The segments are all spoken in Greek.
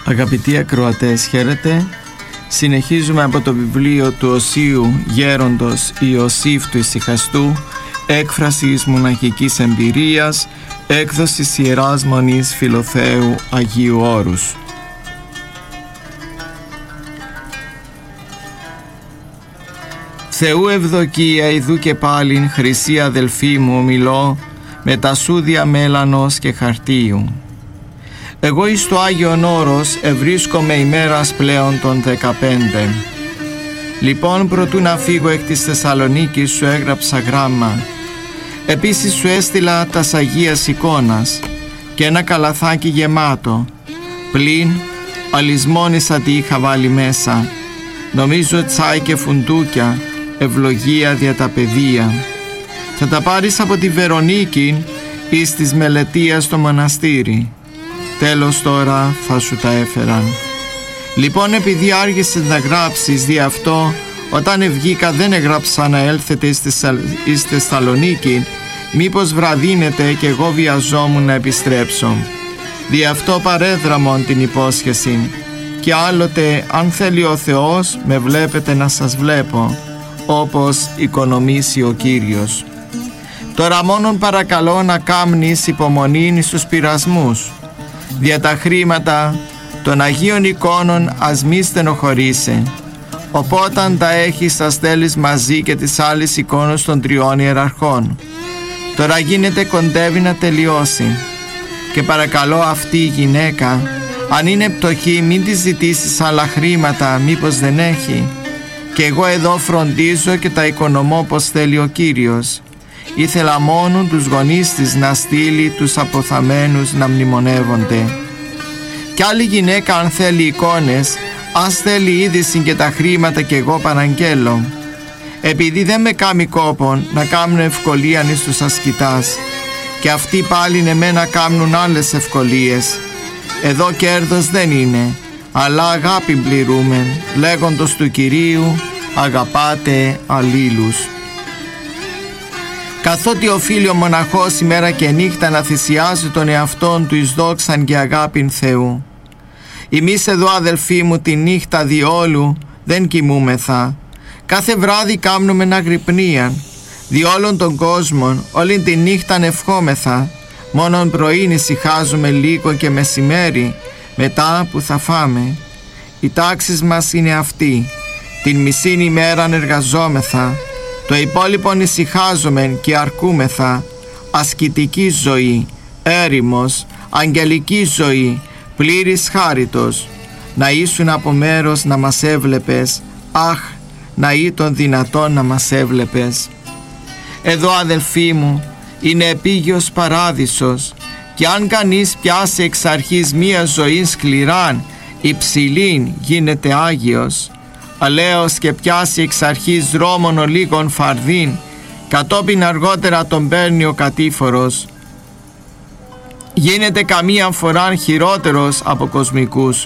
Αγαπητοί ακροατές, χαίρετε. Συνεχίζουμε από το βιβλίο του Οσίου Γέροντος Ιωσήφ του Ησυχαστού, έκφρασης μοναχικής εμπειρίας, έκδοσης Ιεράς Μονής Φιλοθέου Αγίου Όρους. Θεού ευδοκία ιδού και πάλιν, χρυσή αδελφή μου, μιλώ με τα σούδια μέλανος και χαρτίου. Εγώ εις το Άγιον Όρος ευρίσκομαι ημέρας πλέον των 15. Λοιπόν, προτού να φύγω εκ της Θεσσαλονίκης, σου έγραψα γράμμα. Επίσης σου έστειλα τας Αγίας εικόνας και ένα καλαθάκι γεμάτο. Πλην αλυσμόνησα τι είχα βάλει μέσα. Νομίζω τσάι και φουντούκια, ευλογία δια τα παιδεία. Θα τα πάρεις από τη Βερονίκη εις της Μελετίας στο μοναστήρι. Τέλος τώρα θα σου τα έφεραν. Λοιπόν, επειδή άργησες να γράψεις δι' αυτό, όταν ευγήκα δεν έγραψα να έλθετε εις Θεσσαλονίκη, μήπως βραδύνετε και εγώ βιαζόμουν να επιστρέψω. Δι' αυτό παρέδραμον την υπόσχεση. Και άλλοτε, αν θέλει ο Θεός, με βλέπετε να σας βλέπω, όπως οικονομήσει ο Κύριος. Τώρα μόνον παρακαλώ να κάμνεις υπομονήν στους πειρασμούς. Δια τα χρήματα των Αγίων εικόνων ας μη στενοχωρείσαι. Οπότε αν τα έχεις θα στέλνεις μαζί και τις άλλες εικόνες των 3 ιεραρχών. Τώρα γίνεται κοντεύει να τελειώσει. Και παρακαλώ αυτή η γυναίκα, αν είναι πτωχή, μην της ζητήσεις άλλα χρήματα, μήπως δεν έχει. Και εγώ εδώ φροντίζω και τα οικονομώ πως θέλει ο Κύριος. Ήθελα μόνο τους γονείς της να στείλει τους αποθαμένους να μνημονεύονται. Κι άλλη γυναίκα αν θέλει εικόνες, ας θέλει είδηση και τα χρήματα και εγώ παραγγέλω. Επειδή δεν με κάμει κόπον να κάνουν ευκολία εις τους ασκητάς, και αυτοί πάλι εμένα κάμνουν άλλες ευκολίες. Εδώ κέρδος δεν είναι, αλλά αγάπη πληρούμεν, λέγοντος του Κυρίου αγαπάτε αλλήλους. Καθότι οφείλει ο μοναχός ημέρα και νύχτα να θυσιάζει τον εαυτόν του εις δόξαν και αγάπην Θεού. Εμείς εδώ αδελφοί μου τη νύχτα διόλου δεν κοιμούμεθα. Κάθε βράδυ κάμνουμε αγρυπνίαν. Δι' όλων των κόσμων όλη τη νύχτα ευχόμεθα. Μόνον πρωίν ησυχάζουμε λίγο και μεσημέρι μετά που θα φάμε. Οι τάξεις μας είναι αυτή. Την μισήν ημέραν εργαζόμεθα. Το υπόλοιπον ησυχάζομεν και αρκούμεθα. Ασκητική ζωή, έρημος, αγγελική ζωή, πλήρης χάριτος. Να ήσουν από μέρος να μας έβλεπες, αχ, να ήταν δυνατόν να μας έβλεπες. Εδώ αδελφοί μου είναι επίγειος παράδεισος, και αν κανείς πιάσει εξ αρχής μία ζωή σκληράν, υψηλήν γίνεται Άγιος. Αλέος και πιάσει εξ αρχής δρόμων ολίγων φαρδίν, κατόπιν αργότερα τον παίρνει ο κατήφορος. Γίνεται καμία φορά χειρότερος από κοσμικούς,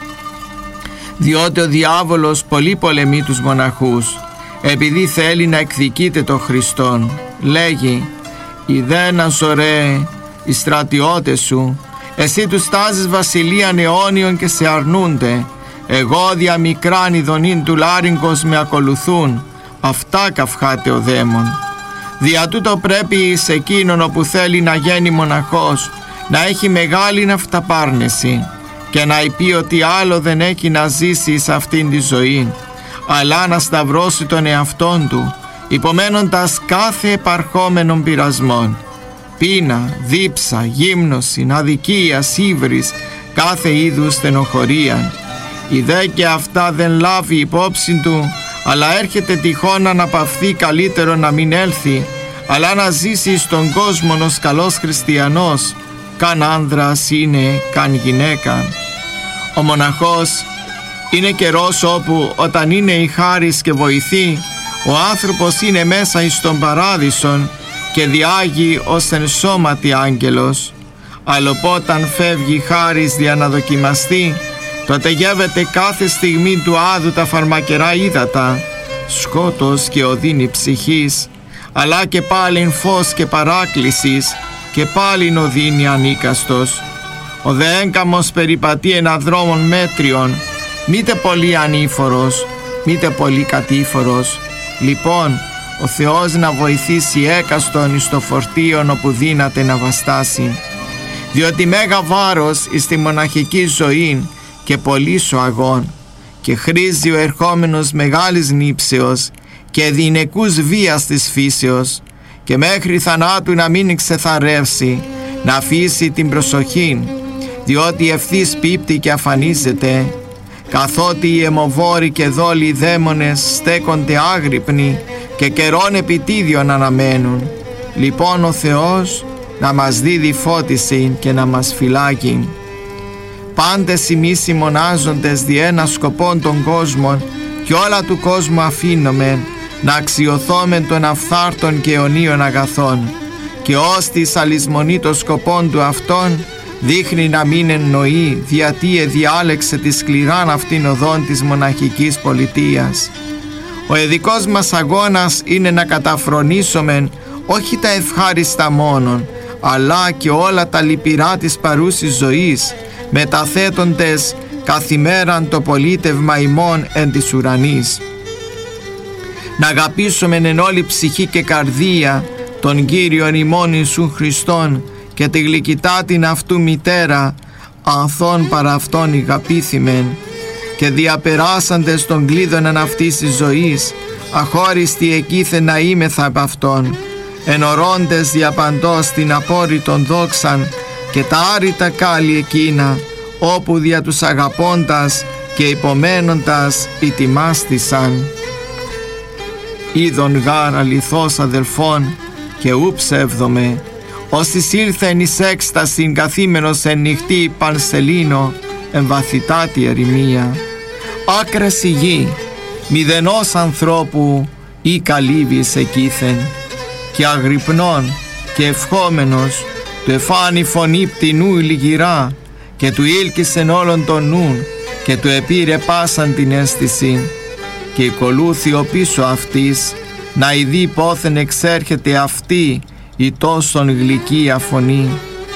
διότι ο διάβολος πολύ πολεμεί τους μοναχούς, επειδή θέλει να εκδικείται τον Χριστόν. Λέγει, «Ιδένα ζωρέ, οι στρατιώτες σου, εσύ τους τάζεις βασιλείαν αιώνιων και σε αρνούνται. Εγώ δια μικράν ειδονήν του λάριγκος με ακολουθούν, αυτά καυχάται ο δαίμον. Δια τούτο πρέπει σε εκείνον όπου θέλει να γίνει μοναχός να έχει μεγάλη αυταπάρνηση και να πει ότι άλλο δεν έχει να ζήσει σε αυτήν τη ζωή, αλλά να σταυρώσει τον εαυτόν του, υπομένοντας κάθε επαρχόμενων πειρασμών, πείνα, δίψα, γύμνωση, αδικία, ύβρις, κάθε είδους στενοχωρία. Η δε και αυτά δεν λάβει υπόψη του, αλλά έρχεται τυχόν να αναπαυθεί, καλύτερο να μην έλθει, αλλά να ζήσει στον κόσμο ως καλός χριστιανός, καν άνδρας είναι, καν γυναίκα. Ο μοναχός είναι καιρός όπου όταν είναι η χάρις και βοηθεί, ο άνθρωπος είναι μέσα εις τον παράδεισον και διάγει ως εν σώματι άγγελος. Αλλοπόταν φεύγει χάρις δια να δοκιμαστεί, τότε γεύεται κάθε στιγμή του άδου τα φαρμακερά ύδατα, σκότος και οδύνη ψυχής, αλλά και πάλιν φως και παράκλησης, και πάλιν οδύνη ανίκαστος. Ο δε έγκαμος περιπατεί ένα δρόμον μέτριον, μήτε πολύ ανήφορος, μήτε πολύ κατήφορος. Λοιπόν, ο Θεός να βοηθήσει έκαστον εις το φορτίον όπου δύναται να βαστάσει. Διότι μέγα βάρος εις τη μοναχική ζωή και πολύς ο αγών, και χρήζει ο ερχόμενος μεγάλης νύψεως και δυναικούς βίας της φύσεως, και μέχρι θανάτου να μην ξεθαρεύσει, να αφήσει την προσοχή, διότι ευθύς πίπτει και αφανίζεται, καθότι οι αιμοβόροι και δόλοι δαίμονες στέκονται άγρυπνοι και καιρόν επιτίδιον αναμένουν. Λοιπόν ο Θεός να μας δίδει φώτιση και να μας φυλάγει. Πάντες εμείς συμμονάζοντες δι' ένα σκοπόν των κόσμων και όλα του κόσμου αφήνομεν, να αξιωθόμεν των αυθάρτων και αιωνίων αγαθών, και ως της αλυσμονή των σκοπών του αυτών δείχνει να μην εννοεί, διατί εδιάλεξε τη σκληράν αυτήν οδόν της μοναχικής πολιτείας. Ο ειδικός μας αγώνας είναι να καταφρονήσουμε όχι τα ευχάριστα μόνον, αλλά και όλα τα λυπηρά της παρούσης ζωής, μεταθέτοντες καθημέραν το πολίτευμα ημών εν της ουρανής. Να αγαπήσουμε εν όλη ψυχή και καρδία τον Κύριον ημών Ιησούν Χριστόν και τη γλυκητάτην αυτού μητέρα, ανθών παρά αυτόν ηγαπήθημεν, και διαπεράσαντες των κλείδων αυτής της ζωής, αχώριστοι εκείθεν να είμεθα απ' αυτόν, ενορώντες διαπαντός την απόρριτον δόξαν και τα άρρητα κάλλη εκείνα, όπου δια τους αγαπώντας και υπομένοντας ετοιμάστησαν. Είδον γάρ αληθώς αδελφών και ου ψεύδομαι, όσις ήλθεν εις έκστασιν καθήμενος εν νυχτή πανσελίνο εμβαθητάτη ερημία. Άκρες η γη, μηδενός ανθρώπου ή καλύβης εκείθεν, και αγρυπνών και ευχόμενος του εφάνει φωνή πτηνού λιγυρά, και του ήλκησεν όλων των νουν και του επήρε πάσαν την αίσθηση, και οικολούθη ο πίσω αυτής να ειδεί πόθεν εξέρχεται αυτή η τόσον γλυκία φωνή.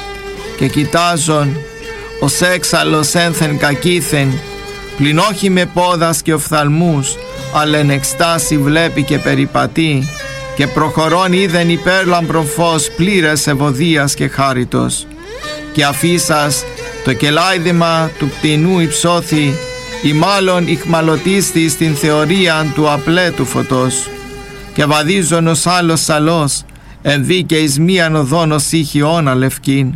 Και κοιτάζον ως έξαλλος ένθεν κακήθεν, πλην όχι με πόδας και οφθαλμούς, αλλά εν εκστάση βλέπει και περιπατεί, και προχωρών είδεν υπέρλαμπρο φως πλήρες ευωδίας και χάριτος. Και αφήσας το κελάιδημα του πτηνού υψώθη, ή μάλλον ηχμαλωτίστη στην θεωρία του απλέτου φωτός, και βαδίζον ως άλλος σαλός, ενδεί και εις μίαν οδόν ως ήχη όνα λευκήν.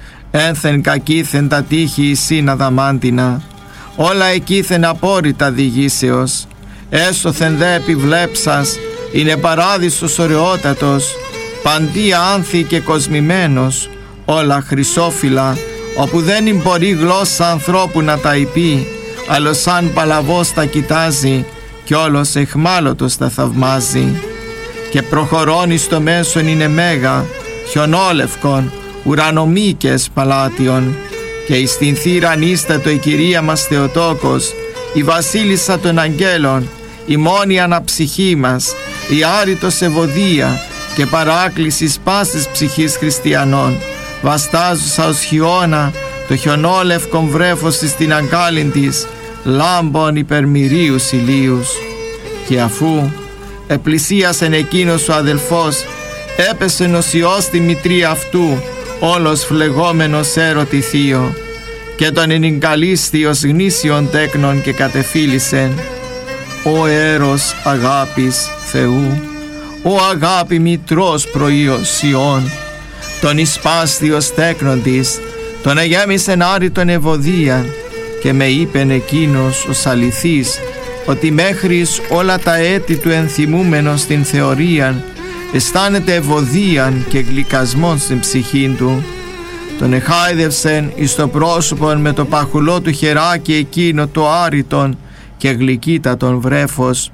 Ένθεν κακήθεν τα τείχη εισήν αδαμάντινα, όλα εκείθεν απόρριτα διηγήσεως. Έσωθεν δε επιβλέψας, είναι παράδεισος ωραιότατος, παντία άνθη και κοσμημένος, όλα χρυσόφυλλα, όπου δεν μπορεί γλώσσα ανθρώπου να τα υπεί, αλλά σαν παλαβός τα κοιτάζει, κι όλος εχμάλωτος τα θαυμάζει. Και προχωρώνει στο μέσον είναι μέγα, χιονόλευκον, ουρανομίκες παλάτιον, και εις την θύραν ίστατο η Κυρία μας Θεοτόκος, η Βασίλισσα των Αγγέλων, η μόνη αναψυχή μας, η άρρητος ευωδία και παράκλησης πάσης ψυχής χριστιανών, βαστάζουσα ως χιώνα το χιονόλευκον βρέφος στην αγκάλιν της, λάμπων υπερμυρίους ηλίους. Και αφού επλησίασεν εκείνος ο αδελφός, έπεσεν ο Υιός στη μητρή αυτού, όλος φλεγόμενος έρωτη θείο, και τον ενυγκαλίστη ως γνήσιον τέκνον και κατεφίλησεν. Ο έρος αγάπης Θεού, ο αγάπη μητρός προϊός Υιών, τον εισπάστιος τέκνον της, τον εγέμισεν άρρητον ευωδίαν, και με είπεν εκείνος ως αληθής, ότι μέχρις όλα τα έτη του ενθυμούμενος στην θεωρίαν, αισθάνεται ευωδίαν και γλυκασμόν στην ψυχήν του. Τον εχάιδευσεν εις το πρόσωπον με το παχουλό του χεράκι εκείνο το άρρητον και γλυκύτατον βρέφος.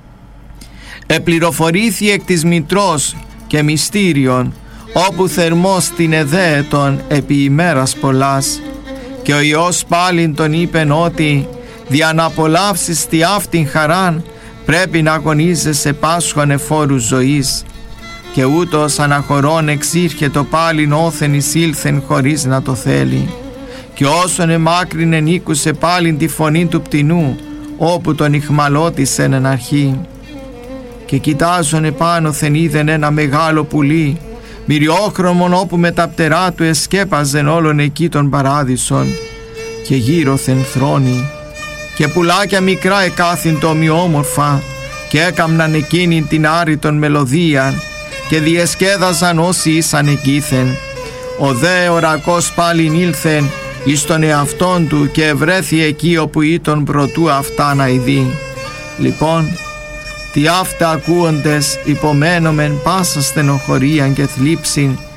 Επληροφορήθη εκ της μητρός και μυστήριον, όπου θερμός την εδέετον επί ημέρας πολλάς. Και ο Υιός πάλιν τον είπεν ότι δια να απολαύσεις τη αυτήν χαράν πρέπει να αγωνίζεσαι πάσχων εφόρους ζωής. Και ούτως αναχωρών εξήρχε το πάλιν όθεν εισήλθεν χωρίς να το θέλει. και όσον εμάκρυνεν ήκουσε πάλιν τη φωνή του πτηνού, όπου τον ηχμαλώτησεν εν αρχή. Και κοιτάζον επάνωθεν είδεν ένα μεγάλο πουλί, μυριόχρωμον, όπου με τα πτερά του εσκέπαζεν όλον εκεί των παράδεισων, και γύρωθεν θρόνη, και πουλάκια μικρά εκάθυντο ομοιόμορφα, και έκαμναν εκείνην την άρρητον μελωδία, και διεσκέδαζαν όσοι ήσαν εκείθεν. Ο δε ορακός πάλιν ήλθεν εις τον εαυτόν του, και ευρέθη εκεί όπου ήταν προτού αυτά να ειδεί. Λοιπόν, τι αυτά ακούοντες υπομένομεν πάσα στενοχωρίαν και θλίψην,